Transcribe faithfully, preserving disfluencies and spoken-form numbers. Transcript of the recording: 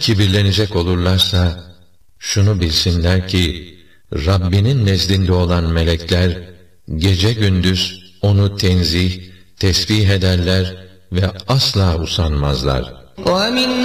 kibirlenecek olurlarsa, şunu bilsinler ki, Rabbinin nezdinde olan melekler, gece gündüz onu tenzih, tesbih ederler ve asla usanmazlar. وَمِنْ